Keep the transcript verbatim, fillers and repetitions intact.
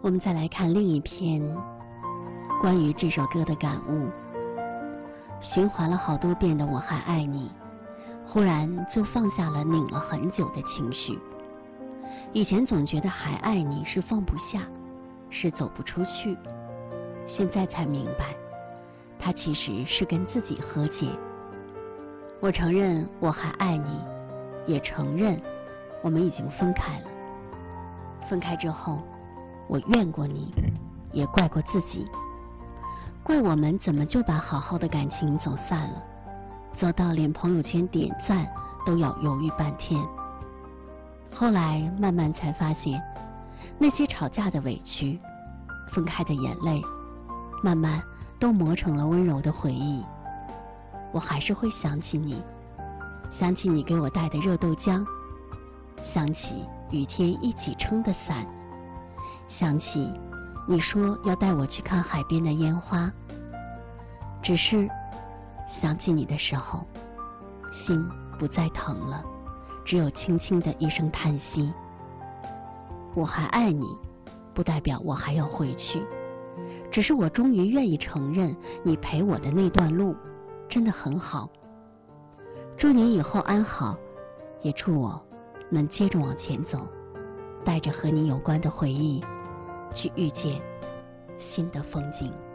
我们再来看另一篇关于这首歌的感悟。循环了好多遍的我还爱你，忽然就放下了拧了很久的情绪。以前总觉得还爱你是放不下，是走不出去，现在才明白，它其实是跟自己和解。我承认我还爱你，也承认我们已经分开了。分开之后，我怨过你，也怪过自己，怪我们怎么就把好好的感情走散了，走到连朋友圈点赞都要犹豫半天。后来慢慢才发现，那些吵架的委屈，分开的眼泪，慢慢都磨成了温柔的回忆。我还是会想起你，想起你给我带的热豆浆，想起雨天一起撑的伞，想起你说要带我去看海边的烟花。只是想起你的时候，心不再疼了，只有轻轻的一声叹息。我还爱你，不代表我还要回去，只是我终于愿意承认，你陪我的那段路真的很好。祝你以后安好，也祝我能接着往前走，带着和你有关的回忆，去遇见新的风景。